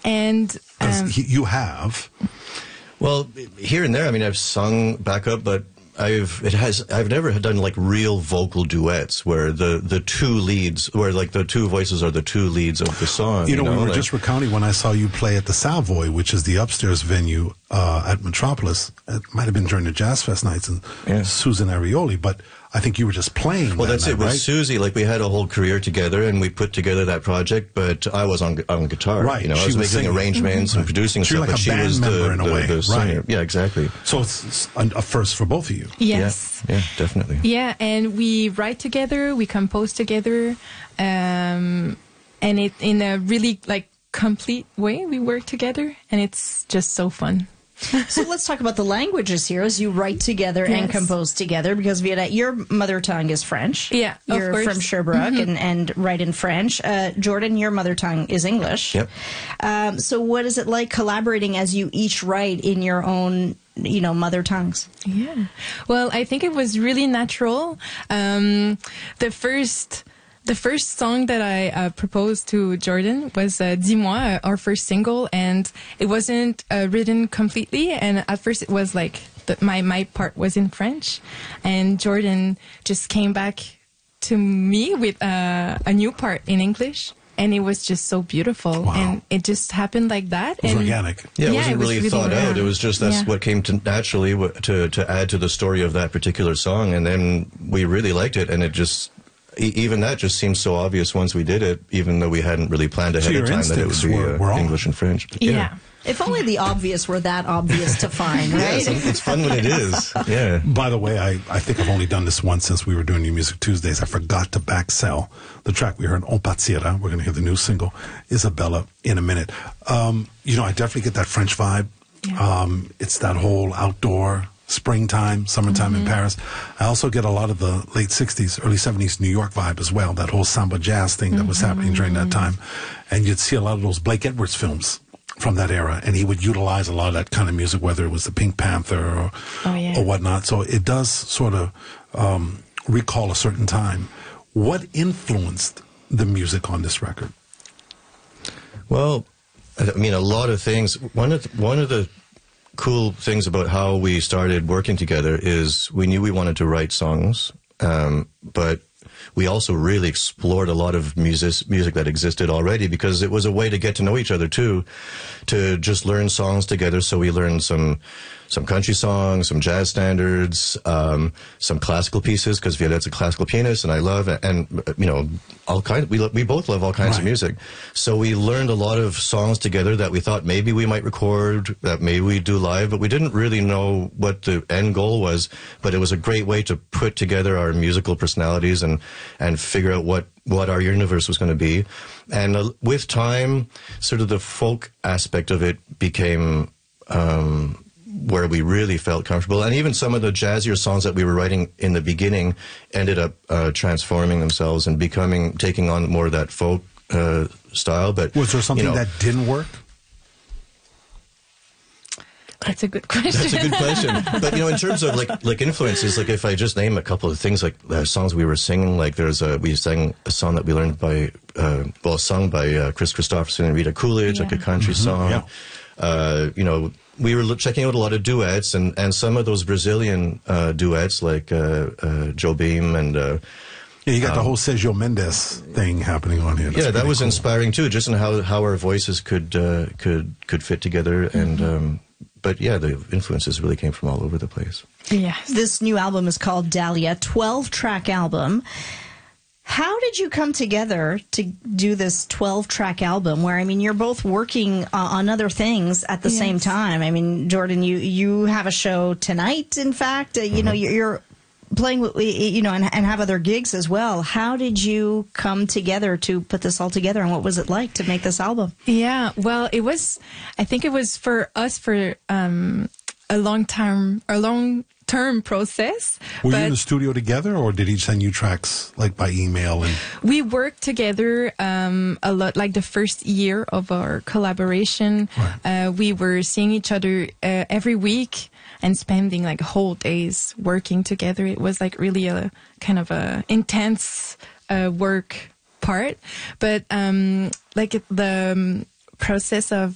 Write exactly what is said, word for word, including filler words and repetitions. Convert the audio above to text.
And um, he, you have. Well, here and there, I mean, I've sung backup, but I've it has I've never done like real vocal duets where the the two leads, where like the two voices are the two leads of the song. You know, you know? we were like, just recounting when I saw you play at the Savoy, which is the upstairs venue uh, at Metropolis. It might have been during the Jazz Fest nights and Yeah. Susan Arioli, but I think you were just playing. Well, that that's night, it. With right? Susie, like we had a whole career together, and we put together that project. But I was on on guitar. Right. You know, I She was, was making singing. arrangements Mm-hmm. and producing So you're stuff. like but a she band was member the, in a the, way, the singer. right. Yeah, exactly. So it's a, a first for both of you. yes. Yeah, yeah, definitely. Yeah, and we write together, we compose together, um, and it in a really like complete way. We work together, and it's just so fun. So let's talk about the languages here as you write together and Yes. compose together, because Violette, your mother tongue is French. Yeah, of You're course. from Sherbrooke Mhm. and, and write in French. Uh, Jordan, your mother tongue is English. Yep. Um, so what is it like collaborating as you each write in your own, you know, mother tongues? Yeah. Well, I think it was really natural. Um, the first, the first song that I uh, proposed to Jordan was uh, Dis-moi, our first single, and it wasn't uh, written completely. And at first, it was like the, my my part was in French, and Jordan just came back to me with uh, a new part in English. And it was just so beautiful, Wow. and it just happened like that. It was and organic. Yeah, it Yeah, wasn't it was really really thought out. yeah. It was just that's Yeah. what came to naturally w- to to add to the story of that particular song, and then we really liked it, and it just e- even that just seemed so obvious once we did it, even though we hadn't really planned So ahead your of time that it would instincts be were- uh, were on. English and French. But yeah. If only the obvious were that obvious to find, Yeah, right? it's, it's fun when it is. Yeah. By the way, I, I think I've only done this once since we were doing New Music Tuesdays. I forgot to back sell the track we heard, On Partira. We're going to hear the new single, Isabella, in a minute. Um, you know, I definitely get that French vibe. Yeah. Um, it's that whole outdoor springtime, summertime in Paris. I also get a lot of the late sixties, early seventies New York vibe as well, that whole samba jazz thing that was happening during that time. And you'd see a lot of those Blake Edwards films from that era, and he would utilize a lot of that kind of music, whether it was the Pink Panther or, Oh, yeah. or whatnot. So it does sort of um, recall a certain time. What influenced the music on this record? Well, I mean, a lot of things. One of the, one of the cool things about how we started working together is we knew we wanted to write songs, um, but we also really explored a lot of music music that existed already, because it was a way to get to know each other too, to just learn songs together. So we learned some some country songs, some jazz standards, um, some classical pieces, because Violette's a classical pianist, and I love it, and you know, all kind. We lo- we both love all kinds Right. of music. So we learned a lot of songs together that we thought maybe we might record, that maybe we do live, but we didn't really know what the end goal was. But it was a great way to put together our musical personalities and and figure out what what our universe was going to be. And uh, with time, sort of the folk aspect of it became um, where we really felt comfortable. And even some of the jazzier songs that we were writing in the beginning ended up uh, transforming themselves and becoming, taking on more of that folk uh, style. But Was there something you know, that didn't work? That's a good question. That's a good question. But, you know, in terms of, like, like influences, like, if I just name a couple of things, like, uh, songs we were singing, like, there's a, we sang a song that we learned by, uh, well, sung by uh, Chris Christopherson and Rita Coolidge, like a Yeah. country song. yeah. Uh, you know, we were lo- checking out a lot of duets, and, and some of those Brazilian uh, duets, like uh, uh, Joe Beam and... Uh, Yeah, you got the whole Sergio Mendes thing happening on here. That's yeah, that pretty was cool. inspiring, too, just in how, how our voices could, uh, could, could fit together. And, um, but, yeah, the influences really came from all over the place. Yes. This new album is called Dahlia, twelve-track album. How did you come together to do this twelve-track album where, I mean, you're both working uh, on other things at the Yes. same time? I mean, Jordan, you, you have a show tonight, in fact. Uh, you know, you're, you're playing, with- you know, and, and have other gigs as well. How did you come together to put this all together, and what was it like to make this album? Yeah, well, it was, I think it was for us for um, a long time, a long term process. Were you but in the studio together, or did he send you tracks like by email? And we worked together um, a lot, like the first year of our collaboration. Right. Uh, we were seeing each other uh, every week and spending like whole days working together. It was like really a kind of a intense uh, work part. But um, like it- the um, process of